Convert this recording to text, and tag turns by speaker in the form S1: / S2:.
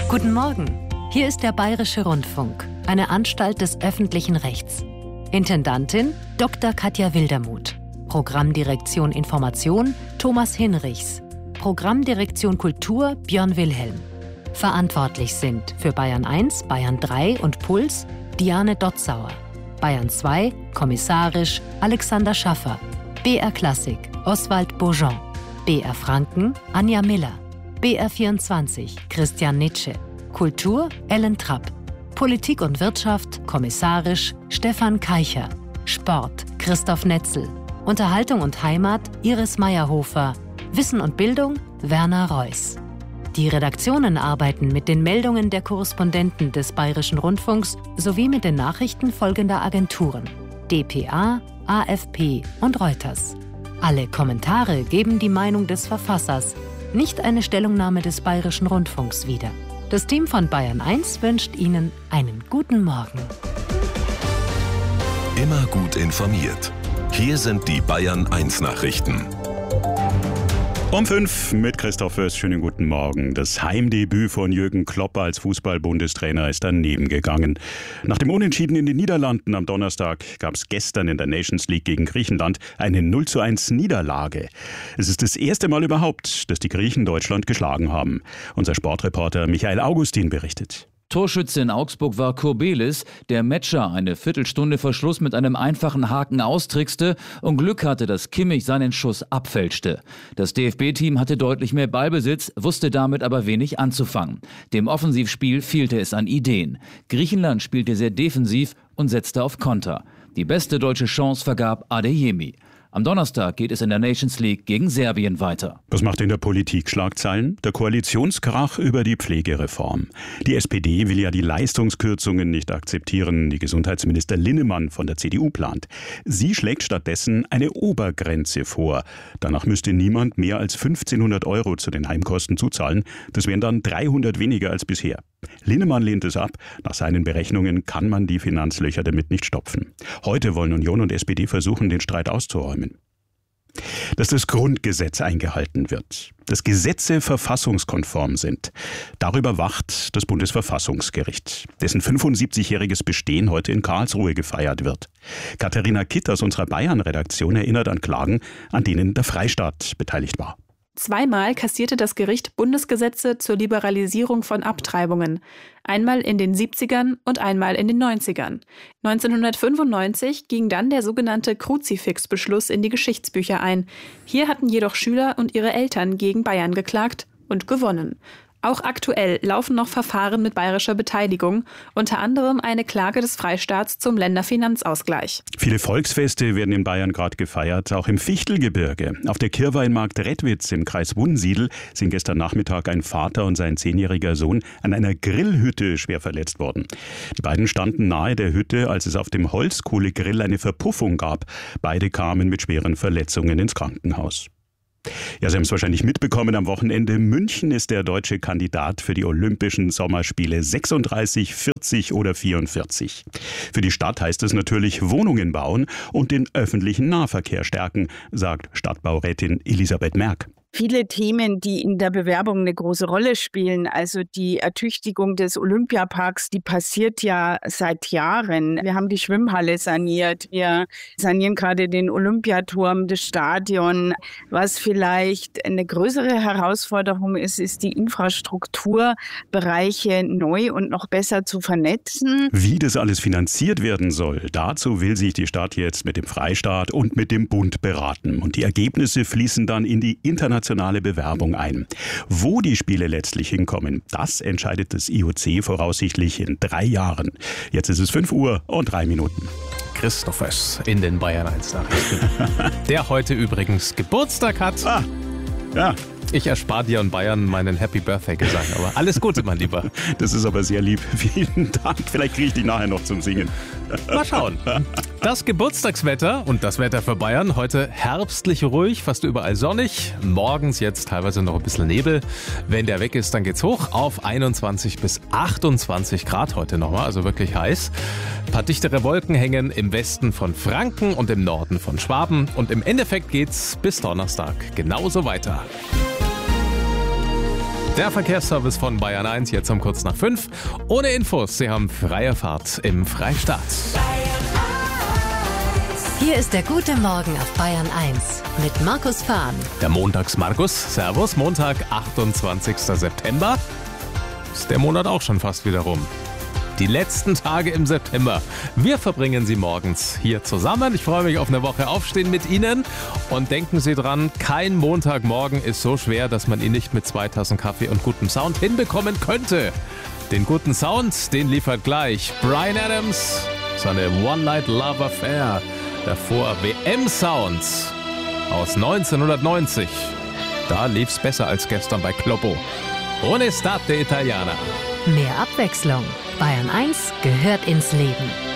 S1: Guten Morgen, hier ist der Bayerische Rundfunk, eine Anstalt des öffentlichen Rechts. Intendantin Dr. Katja Wildermuth. Programmdirektion Information Thomas Hinrichs. Programmdirektion Kultur Björn Wilhelm. Verantwortlich sind für Bayern 1, Bayern 3 und Puls Diane Dotzauer. Bayern 2, kommissarisch Alexander Schaffer. BR Klassik Oswald Bourgeon. BR Franken Anja Miller. BR 24 Christian Nitsche. Kultur Ellen Trapp. Politik und Wirtschaft kommissarisch Stefan Keicher. Sport Christoph Netzel. Unterhaltung und Heimat Iris Meyerhofer. Wissen und Bildung Werner Reuss. Die Redaktionen arbeiten mit den Meldungen der Korrespondenten des Bayerischen Rundfunks sowie mit den Nachrichten folgender Agenturen: dpa, AFP und Reuters. Alle Kommentare geben die Meinung des Verfassers, nicht eine Stellungnahme des Bayerischen Rundfunks wieder. Das Team von Bayern 1 wünscht Ihnen einen guten Morgen.
S2: Immer gut informiert. Hier sind die Bayern 1 Nachrichten.
S3: Um 5 mit Christoph Fürst. Schönen guten Morgen. Das Heimdebüt von Jürgen Klopp als Fußball-Bundestrainer ist daneben gegangen. Nach dem Unentschieden in den Niederlanden am Donnerstag gab es gestern in der Nations League gegen Griechenland eine 0:1 Niederlage. Es ist das erste Mal überhaupt, dass die Griechen Deutschland geschlagen haben. Unser Sportreporter Michael Augustin berichtet.
S4: Torschütze in Augsburg war Kurbelis, der Metscher eine Viertelstunde vor Schluss mit einem einfachen Haken austrickste und Glück hatte, dass Kimmich seinen Schuss abfälschte. Das DFB-Team hatte deutlich mehr Ballbesitz, wusste damit aber wenig anzufangen. Dem Offensivspiel fehlte es an Ideen. Griechenland spielte sehr defensiv und setzte auf Konter. Die beste deutsche Chance vergab Adeyemi. Am Donnerstag geht es in der Nations League gegen Serbien weiter.
S3: Was macht in der Politik Schlagzeilen? Der Koalitionskrach über die Pflegereform. Die SPD will ja die Leistungskürzungen nicht akzeptieren, die Gesundheitsminister Linnemann von der CDU plant. Sie schlägt stattdessen eine Obergrenze vor. Danach müsste niemand mehr als 1.500 € zu den Heimkosten zuzahlen. Das wären dann 300 weniger als bisher. Linnemann lehnt es ab. Nach seinen Berechnungen kann man die Finanzlöcher damit nicht stopfen. Heute wollen Union und SPD versuchen, den Streit auszuräumen. Dass das Grundgesetz eingehalten wird, dass Gesetze verfassungskonform sind. Darüber wacht das Bundesverfassungsgericht, dessen 75-jähriges Bestehen heute in Karlsruhe gefeiert wird. Katharina Kitt aus unserer Bayern-Redaktion erinnert an Klagen, an denen der Freistaat beteiligt war.
S5: Zweimal kassierte das Gericht Bundesgesetze zur Liberalisierung von Abtreibungen. Einmal in den 70ern und einmal in den 90ern. 1995 ging dann der sogenannte Kruzifix-Beschluss in die Geschichtsbücher ein. Hier hatten jedoch Schüler und ihre Eltern gegen Bayern geklagt und gewonnen. Auch aktuell laufen noch Verfahren mit bayerischer Beteiligung, unter anderem eine Klage des Freistaats zum Länderfinanzausgleich.
S3: Viele Volksfeste werden in Bayern gerade gefeiert, auch im Fichtelgebirge. Auf der Kirwa in Marktredwitz im Kreis Wunsiedel sind gestern Nachmittag ein Vater und sein 10-jähriger Sohn an einer Grillhütte schwer verletzt worden. Die beiden standen nahe der Hütte, als es auf dem Holzkohlegrill eine Verpuffung gab. Beide kamen mit schweren Verletzungen ins Krankenhaus. Ja, Sie haben es wahrscheinlich mitbekommen, am Wochenende München ist der deutsche Kandidat für die Olympischen Sommerspiele 36, 40 oder 44. Für die Stadt heißt es natürlich Wohnungen bauen und den öffentlichen Nahverkehr stärken, sagt Stadtbaurätin Elisabeth Merck.
S6: Viele Themen, die in der Bewerbung eine große Rolle spielen, also die Ertüchtigung des Olympiaparks, die passiert ja seit Jahren. Wir haben die Schwimmhalle saniert, wir sanieren gerade den Olympiaturm, das Stadion. Was vielleicht eine größere Herausforderung ist, ist die Infrastrukturbereiche neu und noch besser zu vernetzen.
S3: Wie das alles finanziert werden soll, dazu will sich die Stadt jetzt mit dem Freistaat und mit dem Bund beraten. Und die Ergebnisse fließen dann in die internationale Bewerbung ein. Wo die Spiele letztlich hinkommen, das entscheidet das IOC voraussichtlich in 3 Jahren. Jetzt ist es 5:03.
S7: Christoph Fürst in den Bayern 1 Nachrichten. Der heute übrigens Geburtstag hat.
S3: Ja.
S7: Ich erspare dir und Bayern meinen Happy Birthday Gesang, aber alles Gute, mein Lieber.
S3: Das ist aber sehr lieb. Vielen Dank. Vielleicht kriege ich dich nachher noch zum Singen.
S7: Mal schauen. Das Geburtstagswetter und das Wetter für Bayern. Heute herbstlich ruhig, fast überall sonnig. Morgens jetzt teilweise noch ein bisschen Nebel. Wenn der weg ist, dann geht's hoch auf 21 bis 28 Grad heute nochmal, also wirklich heiß. Ein paar dichtere Wolken hängen im Westen von Franken und im Norden von Schwaben. Und im Endeffekt geht's bis Donnerstag genauso weiter. Der Verkehrsservice von Bayern 1, jetzt um kurz nach 5. Ohne Infos, Sie haben freie Fahrt im Freistaat.
S1: Hier ist der gute Morgen auf Bayern 1 mit Markus Fahn.
S7: Der Montags-Markus. Servus, Montag, 28. September. Ist der Monat auch schon fast wieder rum. Die letzten Tage im September. Wir verbringen sie morgens hier zusammen. Ich freue mich auf eine Woche Aufstehen mit Ihnen. Und denken Sie dran, kein Montagmorgen ist so schwer, dass man ihn nicht mit 2 Tassen Kaffee und gutem Sound hinbekommen könnte. Den guten Sound, den liefert gleich Bryan Adams, seine One Night Love Affair. Davor WM-Sounds aus 1990. Da lief's besser als gestern bei Kloppo. Ohne State Italiana.
S1: Mehr Abwechslung. Bayern 1 gehört ins Leben.